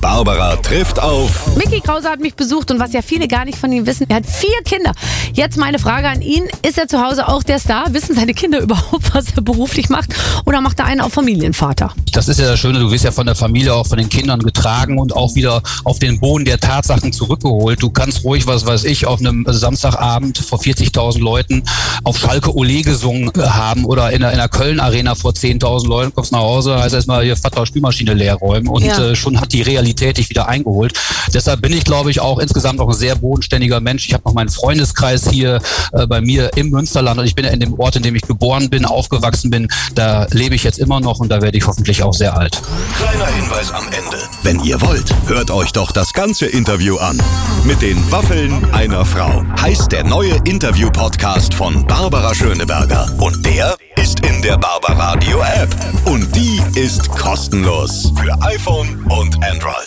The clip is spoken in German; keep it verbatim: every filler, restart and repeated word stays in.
Barbara trifft auf... Micky Krause hat mich besucht und was ja viele gar nicht von ihm wissen, er hat vier Kinder. Jetzt meine Frage an ihn, ist er zu Hause auch der Star? Wissen seine Kinder überhaupt, was er beruflich macht? Oder macht er einen auf Familienvater? Das ist ja das Schöne, du wirst ja von der Familie, auch von den Kindern getragen und auch wieder auf den Boden der Tatsachen zurückgeholt. Du kannst ruhig, was weiß ich, auf einem Samstagabend vor vierzigtausend Leuten auf Schalke Ole gesungen haben oder in der, in der Köln-Arena vor zehntausend Leuten, kommst nach Hause, heißt erstmal hier Vater Spülmaschine leer räumen und ja. äh, schon hat die Realität dich wieder eingeholt. Deshalb bin ich, glaube ich, auch insgesamt auch ein sehr bodenständiger Mensch. Ich habe noch meinen Freundeskreis hier äh, bei mir im Münsterland und ich bin ja in dem Ort, in dem ich geboren bin, aufgewachsen bin. Da lebe ich jetzt immer noch und da werde ich hoffentlich auch sehr alt. Kleiner Hinweis am Ende. Wenn ihr wollt, hört euch doch das ganze Interview an. Mit den Waffeln einer Frau heißt der neue Interview-Podcast von Barbara Schöneberger. Und der ist in der Barbaradio App. Und die ist kostenlos für iPhone und Android.